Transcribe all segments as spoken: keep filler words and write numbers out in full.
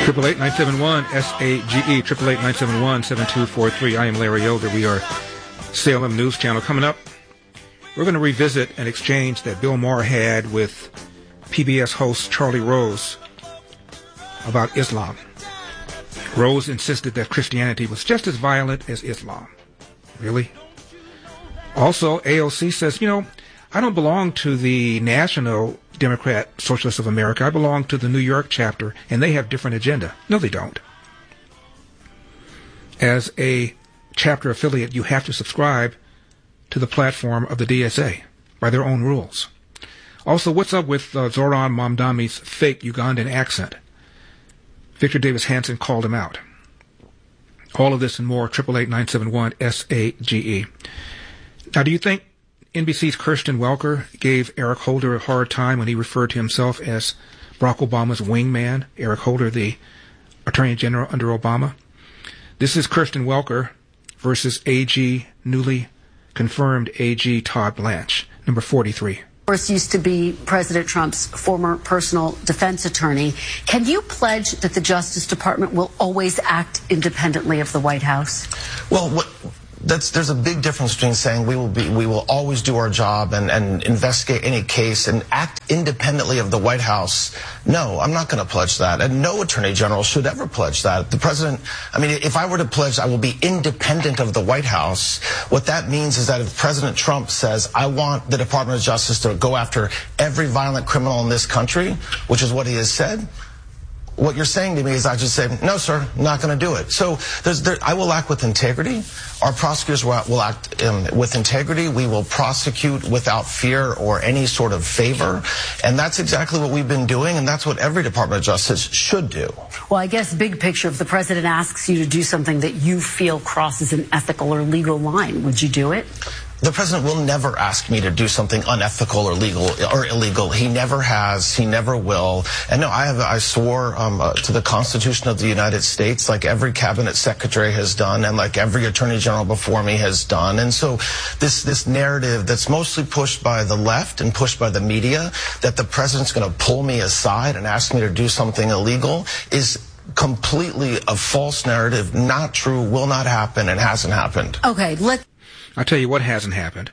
Triple eight nine seven one S A G E. Triple eight nine seven one seven two four three. I am Larry Elder. We are Salem News Channel. Coming up, we're going to revisit an exchange that Bill Maher had with P B S host Charlie Rose about Islam. Rose insisted that Christianity was just as violent as Islam. Really? Also, A O C says, you know, I don't belong to the National Democrat Socialists of America. I belong to the New York chapter, and they have different agenda. No, they don't. As a chapter affiliate, you have to subscribe to the platform of the D S A by their own rules. Also, what's up with uh, Zoran Mamdani's fake Ugandan accent? Victor Davis Hanson called him out. All of this and more, triple eight nine seven one S A G E. Now, do you think N B C's Kirsten Welker gave Eric Holder a hard time when he referred to himself as Barack Obama's wingman? Eric Holder, the Attorney General under Obama. This is Kirsten Welker versus A G, newly confirmed A G Todd Blanche, number forty-three. Of course, used to be President Trump's former personal defense attorney. Can you pledge that the Justice Department will always act independently of the White House? Well, what... That's, there's a big difference between saying we will be, we will always do our job and, and investigate any case and act independently of the White House. No, I'm not going to pledge that, and no attorney general should ever pledge that. The president, I mean, if I were to pledge I will be independent of the White House, what that means is that if President Trump says I want the Department of Justice to go after every violent criminal in this country, which is what he has said, what you're saying to me is I just say, no, sir, not going to do it. So there's, there, I will act with integrity. Our prosecutors will, will act um, with integrity. We will prosecute without fear or any sort of favor. And that's exactly what we've been doing, and that's what every Department of Justice should do. Well, I guess big picture, if the president asks you to do something that you feel crosses an ethical or legal line, would you do it? The president will never ask me to do something unethical or legal or illegal. He never has. He never will. And no, I have. I swore um, uh, to the Constitution of the United States, like every cabinet secretary has done, and like every attorney general before me has done. And so, this this narrative that's mostly pushed by the left and pushed by the media, that the president's going to pull me aside and ask me to do something illegal, is completely a false narrative. Not true. Will not happen, and hasn't happened. Okay, let. I'll tell you what hasn't happened.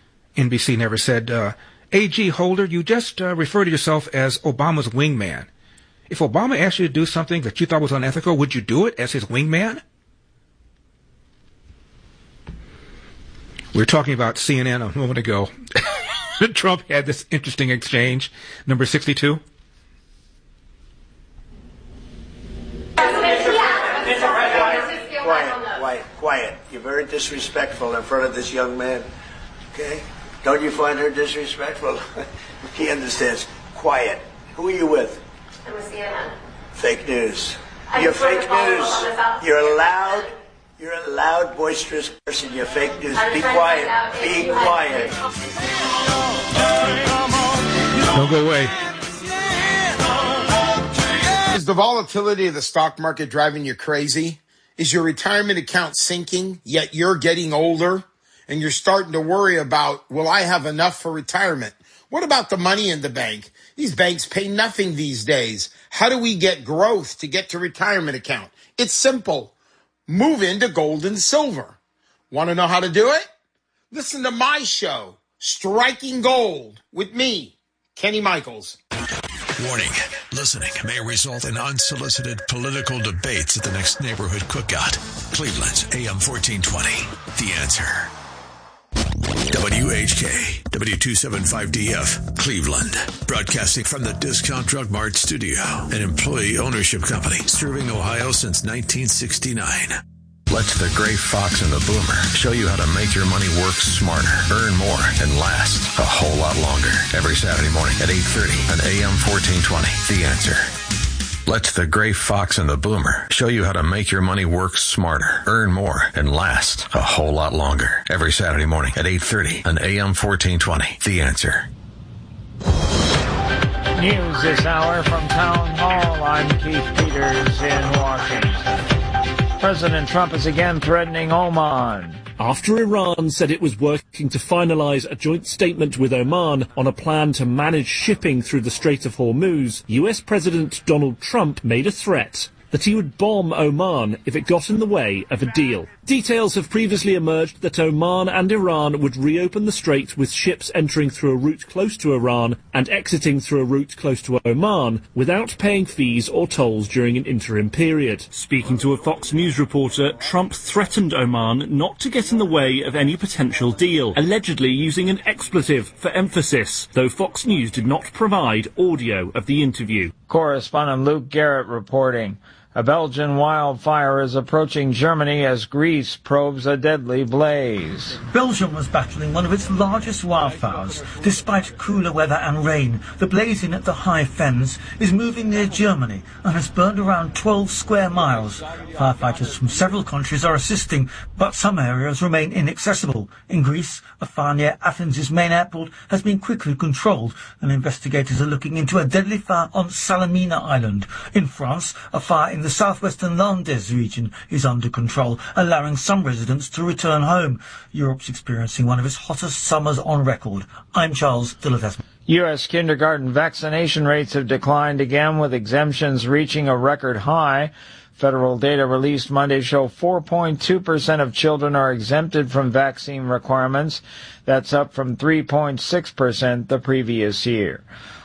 N B C never said, uh, A G Holder, you just uh, refer to yourself as Obama's wingman. If Obama asked you to do something that you thought was unethical, would you do it as his wingman? We were talking about C N N a moment ago. Trump had this interesting exchange. Number sixty-two. Quiet, quiet. You're very disrespectful in front of this young man. Okay? Don't you find her disrespectful? He understands. Quiet. Who are you with? I'm with C N N. Fake news. I You're fake news. You're a You're loud, you're a loud, boisterous person. You're fake news. Be quiet. Be quiet. Don't go away. Is the volatility of the stock market driving you crazy? Is your retirement account sinking, yet you're getting older and you're starting to worry about, will I have enough for retirement? What about the money in the bank? These banks pay nothing these days. How do we get growth to get to retirement account? It's simple. Move into gold and silver. Want to know how to do it? Listen to my show, Striking Gold, with me, Kenny Michaels. Warning, listening may result in unsolicited political debates at the next neighborhood cookout. Cleveland's A M fourteen twenty, The Answer. W H K, W two seventy-five D F, Cleveland. Broadcasting from the Discount Drug Mart studio, an employee ownership company serving Ohio since nineteen sixty-nine. Let the Gray Fox and the Boomer show you how to make your money work smarter, earn more, and last a whole lot longer. Every Saturday morning at eight thirty on A M fourteen twenty, The Answer. Let the Gray Fox and the Boomer show you how to make your money work smarter, earn more, and last a whole lot longer. Every Saturday morning at eight thirty on A M fourteen twenty, The Answer. News this hour from Town Hall. I'm Keith Peters in Washington. President Trump is again threatening Oman. After Iran said it was working to finalize a joint statement with Oman on a plan to manage shipping through the Strait of Hormuz, U S President Donald Trump made a threat. that he would bomb Oman if it got in the way of a deal. Details have previously emerged that Oman and Iran would reopen the strait with ships entering through a route close to Iran and exiting through a route close to Oman without paying fees or tolls during an interim period. Speaking to a Fox News reporter, Trump threatened Oman not to get in the way of any potential deal, allegedly using an expletive for emphasis, though Fox News did not provide audio of the interview. Correspondent Luke Garrett reporting. A Belgian wildfire is approaching Germany as Greece probes a deadly blaze. Belgium was battling one of its largest wildfires. Despite cooler weather and rain, the blazing at the High Fens is moving near Germany and has burned around twelve square miles. Firefighters from several countries are assisting, but some areas remain inaccessible. In Greece, a fire near Athens' main airport has been quickly controlled, and investigators are looking into a deadly fire on Salamina Island. In France, a fire in the southwestern Landes region is under control, allowing some residents to return home. Europe's experiencing one of its hottest summers on record. I'm Charles Dillard. U S kindergarten vaccination rates have declined again, with exemptions reaching a record high. Federal data released Monday show four point two percent of children are exempted from vaccine requirements. That's up from three point six percent the previous year.